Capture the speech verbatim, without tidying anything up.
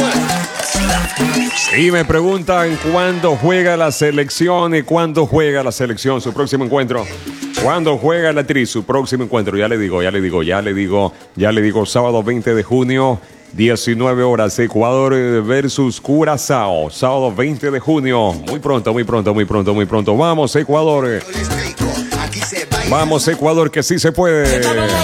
Y me preguntan cuándo juega la selección y cuándo juega la selección su próximo encuentro. ¿Cuándo juega la Tri su próximo encuentro? Ya le digo, ya le digo, ya le digo, ya le digo, sábado veinte de junio, diecinueve horas, Ecuador versus Curazao. Sábado veinte de junio. Muy pronto, muy pronto, muy pronto, muy pronto. Vamos, Ecuador. Vamos, Ecuador, que sí se puede.